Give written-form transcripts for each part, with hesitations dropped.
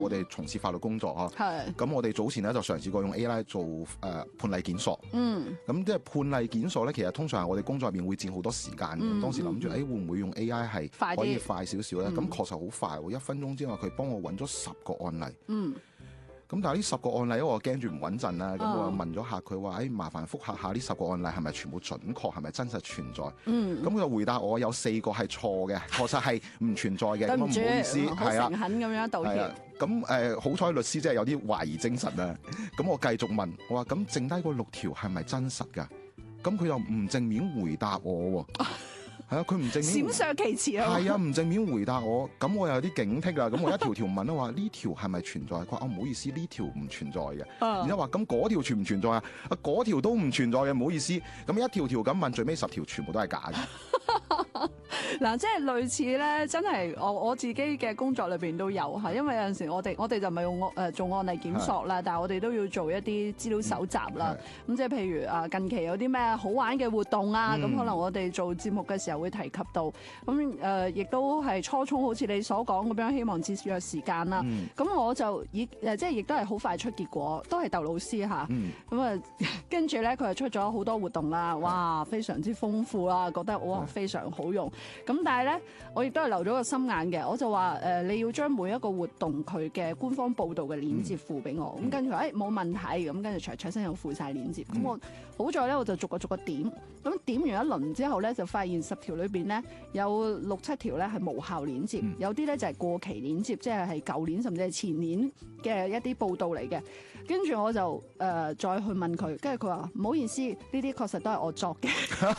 我哋從事法律工作啊， 係咁我哋早前咧就嘗試過用 AI 做判例檢索。咁即係判例檢索咧，其實通常係我哋工作入面會佔好多時間嘅。當時諗住會唔會用 AI 係可以快少少咧？咁確實好快喎，1分鐘之內佢幫我揾咗10個案例。咁但係呢10個案例，因為我驚住唔穩陣啦，咁我問咗下佢話：麻煩覆核下呢10個案例係咪全部準確，係咪真實存在？咁佢就回答我有4個係錯嘅，確實係唔存在嘅。咁唔好意思，係啊， 誠懇咁樣道歉。 咁好彩律師即係有啲懷疑精神啊。咁我繼續問，我話咁剩低嗰6條係咪真實㗎？咁佢又唔正面回答我喎。係啊，佢唔正面， 閃爍其詞啊！ 係啊，唔正面回答我，咁我又有啲警惕啦。咁我一條條問啦，話呢條係咪存在？佢話唔好意思，呢條唔存在嘅。然之後話咁嗰條存唔存在啊？嗰條都唔存在嘅，唔好意思。咁一條條咁問，最尾10條全部都係假嘅。 嗱，即係類似咧，真係我自己嘅工作裏邊都有嚇，因為有陣時我哋就唔係用做案例檢索啦，但係我哋都要做一啲資料搜集啦。咁即係譬如近期有啲咩好玩嘅活動啊，咁可能我哋做節目嘅時候會提及到。咁亦都係初衷，好似你所講咁樣，希望節約時間啦。咁我就即係亦都係好快出結果，都係竇老師嚇。咁跟住咧，佢就出咗好多活動啦，哇，非常之豐富啦，覺得哇非常好用。咁但係咧，我亦都係留咗個心眼嘅，我就話你要將每一個活動佢嘅官方報導嘅鏈接附俾我，咁跟住話冇問題，咁跟住卓生又附晒鏈接，咁我好在咧我就逐個點，咁點完一輪之後咧就發現10條裏邊咧有6、7條咧係無效鏈接，有啲咧就係過期鏈接，即係舊年甚至係前年嘅一啲報導嚟嘅，跟住我就再去問佢，跟住佢話唔好意思，呢啲確實都係我作嘅。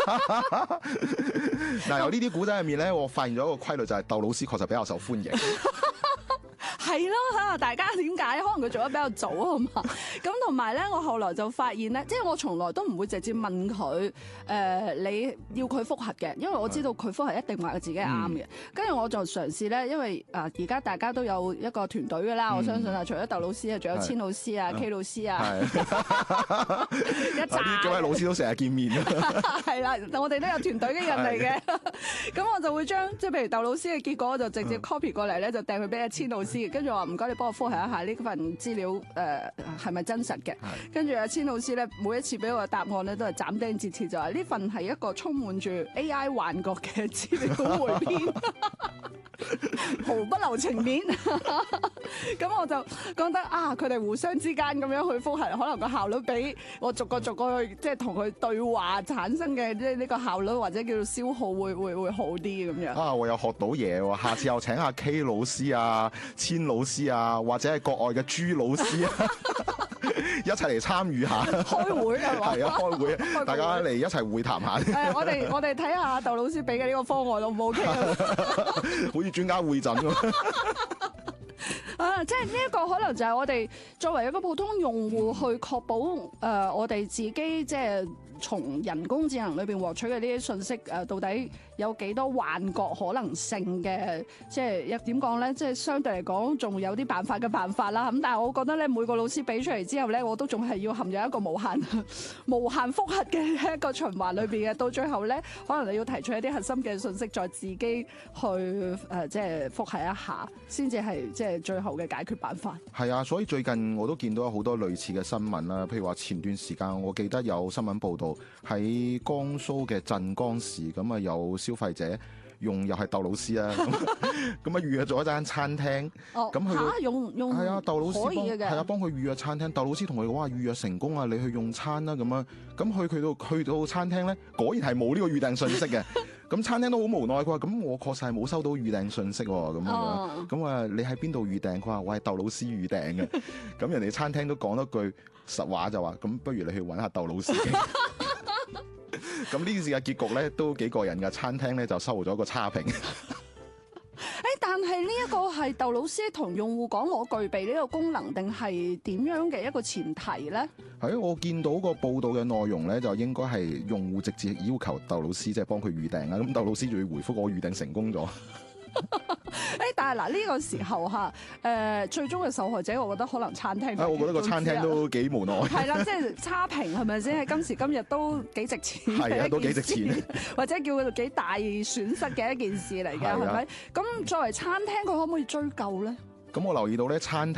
嗱，由呢啲古仔入面咧，我發現咗一個規律，就係竇老師確實比較受歡迎。 係咯，睇下大家點解？可能佢做得比較早啊嘛。咁同埋咧，我後來就發現咧，即係我從來都唔會直接問佢你要佢復核嘅，因為我知道佢復核一定話佢自己係啱嘅。跟住我就嘗試咧，因為而家大家都有一個團隊㗎啦，我相信啊，除咗竇老師啊，仲有千老師啊、K 老師啊，一紮。 幾位老師都成日見面㗎。 係啦，我哋都有團隊嘅人嚟嘅。咁我就會將即係譬如竇老師嘅結果，我就直接 copy 過嚟咧，就掟佢俾阿千老師。跟住我話唔該，你幫我複核一下呢份資料係咪真實嘅？跟住阿千老師咧，每一次俾我嘅答案咧，都係斬釘截鐵，就話呢份係一個充滿住 AI 幻覺嘅資料匯編，毫不留情面。咁我就覺得佢哋互相之間咁樣去複核，可能個效率比我逐個去即係同佢對話產生嘅即係呢個效率或者叫做消耗會好啲咁樣。我又學到嘢喎，下次又請下 K 老師啊、千老師啊，或者係國外嘅朱老師啊，一齊嚟參與下。 開會係嘛？ 係啊，開會，大家嚟一齊會談下。 我哋睇下竇老師俾嘅呢個方案 O 唔 OK 啊？ 好似專家會診咁。 即係呢一個可能就係我哋作為一個普通用戶去確保我哋自己即係從人工智能裏邊獲取嘅呢啲信息到底有幾多幻覺可能性嘅，即係點講咧？即係相對嚟講仲有啲辦法嘅辦法啦。咁但係我覺得咧，每個老師俾出嚟之後咧，我都仲係要陷入一個無限複核嘅一個循環裏邊嘅。到最後咧，可能你要提出一啲核心嘅信息，再自己去即係複核一下，先至係即係最後嘅解決辦法。 係啊，所以最近我都見到有好多類似嘅新聞啦。譬如話前段時間，我記得有新聞報道喺江蘇嘅鎮江市，咁啊有消費者用又係竇老師啊，咁啊預約咗一間餐廳。咁佢用係啊，竇老師可以嘅， 係啊，幫佢預約餐廳。竇老師同佢講話預約成功啊，你去用餐啦咁樣。咁去到餐廳咧，果然係冇呢個預訂信息嘅。咁餐廳都好無奈，佢話：咁我確實係冇收到預訂信息喎，咁樣。咁你喺邊度預訂？佢話：我係竇老師預訂嘅。咁人哋餐廳都講咗句實話，就話：咁不如你去揾下竇老師。咁呢件事嘅結局咧都幾過癮嘅，餐廳咧就收咗個差評。 但係呢一個係竇老師同用戶講我具備呢個功能，定係點樣嘅一個前提咧？係我見到個報道嘅內容咧，就應該係用戶直接要求竇老師即係幫佢預訂啦。咁竇老師仲要回覆我預訂成功咗。 但係嗱呢個時候最終嘅受害者，我覺得可能餐廳。 我覺得個餐廳都幾無奈。係啦，即係差評係咪先？喺今時今日都幾值錢。 係啊，都幾值錢。 或者叫佢幾大損失嘅一件事嚟嘅，係咪？咁作為餐廳，佢可唔可以追究咧？ 咁我留意到咧，餐廳